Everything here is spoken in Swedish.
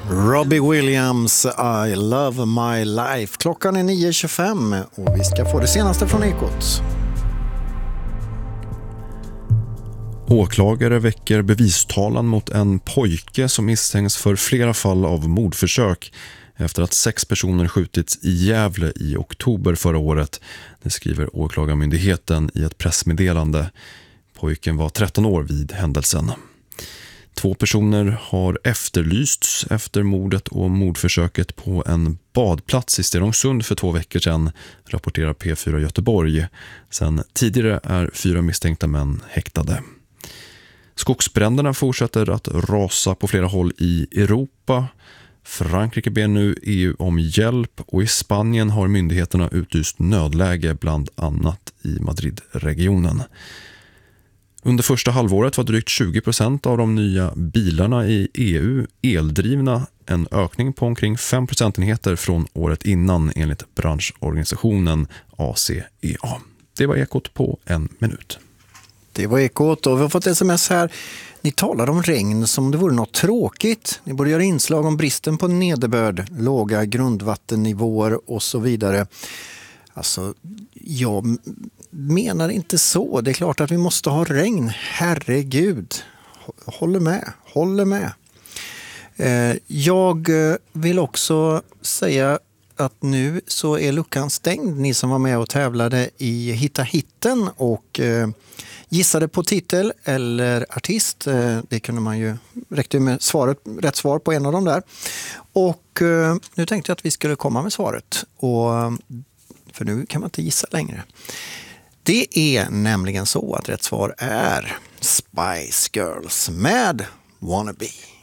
Robbie Williams, I love my life. Klockan är 9.25 och vi ska få det senaste från Ekot. Åklagare väcker bevistalan mot en pojke som misstänks för flera fall av mordförsök efter att 6 personer skjutits i Gävle i oktober förra året. Det skriver åklagarmyndigheten i ett pressmeddelande. Pojken var 13 år vid händelsen. 2 personer har efterlysts efter mordet och mordförsöket på en badplats i Stenungsund för 2 veckor sedan, rapporterar P4 Göteborg. Sen tidigare är 4 misstänkta män häktade. Skogsbränderna fortsätter att rasa på flera håll i Europa. Frankrike ber nu EU om hjälp och i Spanien har myndigheterna utlyst nödläge bland annat i Madridregionen. Under första halvåret var drygt 20% av de nya bilarna i EU eldrivna, en ökning på omkring 5 procentenheter från året innan enligt branschorganisationen ACEA. Det var Ekot på 1 minut. Det var Ekot och vi har fått sms här. Ni talar om regn som det vore något tråkigt. Ni borde göra inslag om bristen på nederbörd, låga grundvattennivåer och så vidare. Alltså, jag menar inte så. Det är klart att vi måste ha regn. Herregud. Håller med. Jag vill också säga att nu så är luckan stängd. Ni som var med och tävlade i Hitta hitten och gissade på titel eller artist. Det kunde man ju räckte med rätt svar på en av dem där. Och nu tänkte jag att vi skulle komma med svaret. För nu kan man inte gissa längre. Det är nämligen så att rätt svar är Spice Girls med Wannabe.